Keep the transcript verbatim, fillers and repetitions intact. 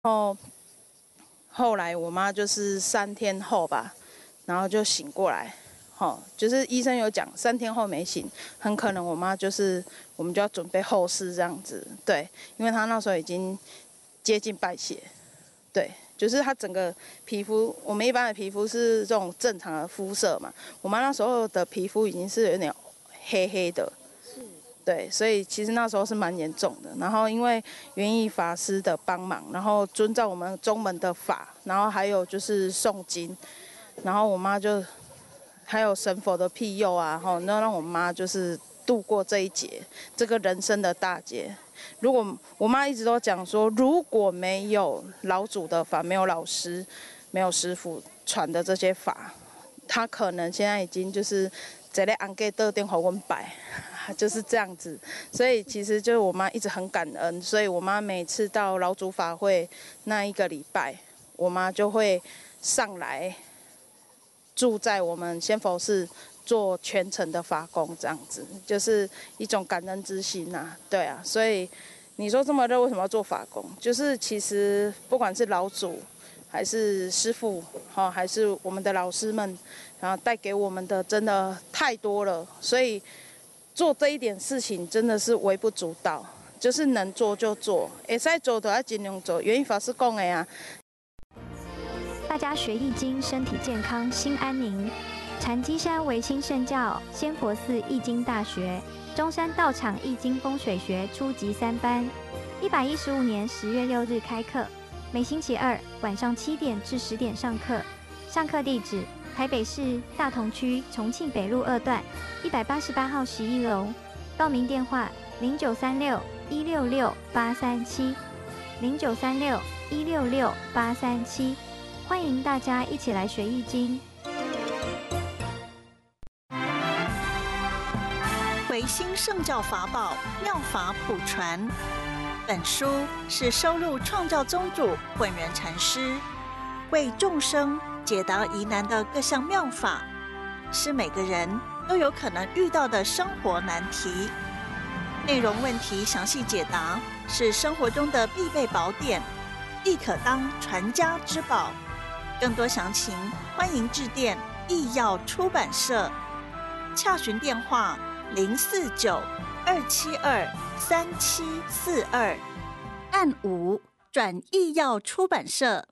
后后来我妈就是三天后吧，然后就醒过来。哦，就是医生有讲，三天后没醒，很可能我妈就是我们就要准备后事这样子。对，因为她那时候已经接近败血。对，就是她整个皮肤，我们一般的皮肤是这种正常的肤色嘛，我妈那时候的皮肤已经是有点黑黑的。是。对，所以其实那时候是蛮严重的。然后因为元义法师的帮忙，然后遵照我们宗门的法，然后还有就是诵经，然后我妈就。还有神佛的庇佑啊，吼，那让我妈就是度过这一劫，这个人生的大劫。如果我妈一直都讲说，如果没有老祖的法，没有老师，没有师傅传的这些法，她可能现在已经就是在那安给得电话问拜，就是这样子。所以其实就是我妈一直很感恩，所以我妈每次到老祖法会那一个礼拜，我妈就会上来。住在我们仙佛寺做全程的法工，这样子就是一种感恩之心呐、啊。对啊，所以你说这么热为什么要做法工？就是其实不管是老祖还是师父，哈，还是我们的老师们，然后带给我们的真的太多了，所以做这一点事情真的是微不足道，就是能做就做，会使做就要尽量做。元义法师讲的啊。 大家学易经，身体健康，心安宁。禅机山维新圣教仙佛寺易经大学，中山道场易经风水学初级三班，一百一十五年十月六日开课，每星期二晚上七点至十点上课。上课地址：台北市大同区重庆北路二段一百八十八号十一楼。报名电话：零九三六一六六八三七，零九三六一六六八三七。欢迎大家一起来学易经。 维新圣教法宝妙法普传，本书是收录创教宗主本源禅师为众生解答疑难的各项妙法，是每个人都有可能遇到的生活难题。内容问题详细解答，是生活中的必备宝典，亦可当传家之宝。更多详情，欢迎致电易药出版社，洽询电话零四九二七二三七四二，按五转易药出版社。